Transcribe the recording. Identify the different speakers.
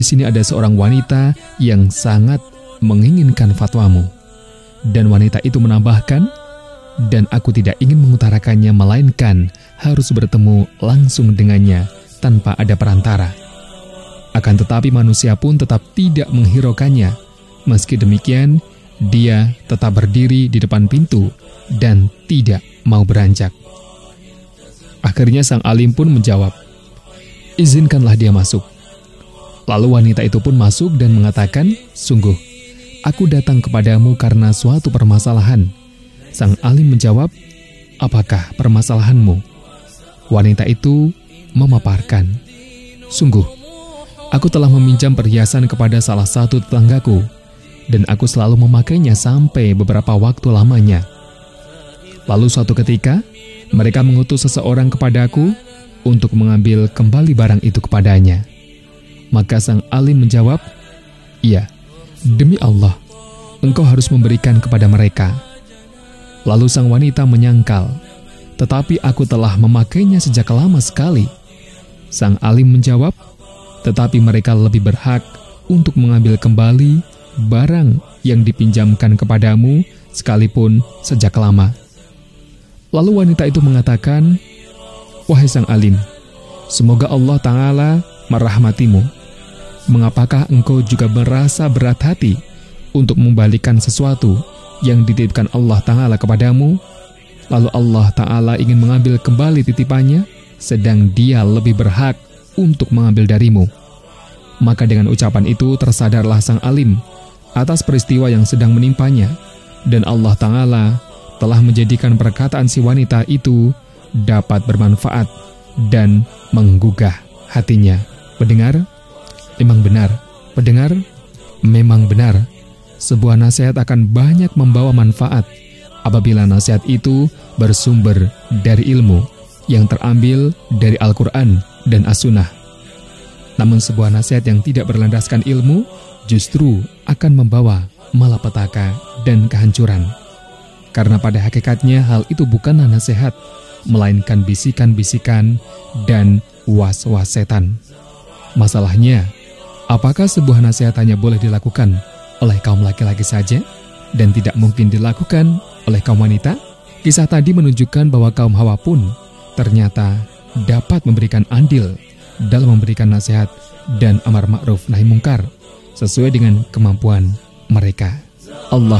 Speaker 1: Di sini ada seorang wanita yang sangat menginginkan fatwamu. Dan wanita itu menambahkan, dan aku tidak ingin mengutarakannya melainkan harus bertemu langsung dengannya tanpa ada perantara. Akan tetapi manusia pun tetap tidak menghiraukannya. Meski demikian, dia tetap berdiri di depan pintu dan tidak mau beranjak. Akhirnya sang alim pun menjawab, izinkanlah dia masuk. Lalu wanita itu pun masuk dan mengatakan, sungguh, aku datang kepadamu karena suatu permasalahan. Sang alim menjawab, apakah permasalahanmu? Wanita itu memaparkan, sungguh, aku telah meminjam perhiasan kepada salah satu tetanggaku, dan aku selalu memakainya sampai beberapa waktu lamanya. Lalu suatu ketika, mereka mengutus seseorang kepadaku untuk mengambil kembali barang itu kepadanya. Maka sang alim menjawab, iya, demi Allah, engkau harus memberikan kepada mereka. Lalu sang wanita menyangkal, tetapi aku telah memakainya sejak lama sekali. Sang alim menjawab, tetapi mereka lebih berhak untuk mengambil kembali barang yang dipinjamkan kepadamu sekalipun sejak lama. Lalu wanita itu mengatakan, wahai sang alim, semoga Allah Ta'ala merahmatimu. Mengapakah engkau juga merasa berat hati untuk membalikan sesuatu yang dititipkan Allah Ta'ala kepadamu, lalu Allah Ta'ala ingin mengambil kembali titipannya, sedang dia lebih berhak untuk mengambil darimu? Maka dengan ucapan itu tersadarlah sang alim atas peristiwa yang sedang menimpanya, dan Allah Ta'ala telah menjadikan perkataan si wanita itu dapat bermanfaat dan menggugah hatinya. Pendengar, memang benar. Pendengar, memang benar. Sebuah nasihat akan banyak membawa manfaat apabila nasihat itu bersumber dari ilmu yang terambil dari Al-Quran dan As-Sunnah. Namun sebuah nasihat yang tidak berlandaskan ilmu justru akan membawa malapetaka dan kehancuran. Karena pada hakikatnya hal itu bukanlah nasihat, melainkan bisikan-bisikan dan was-was setan. Masalahnya, apakah sebuah nasihat hanya boleh dilakukan oleh kaum laki-laki saja dan tidak mungkin dilakukan oleh kaum wanita? Kisah tadi menunjukkan bahwa kaum Hawa pun ternyata dapat memberikan andil dalam memberikan nasihat dan amar ma'ruf nahi mungkar sesuai dengan kemampuan mereka. Allah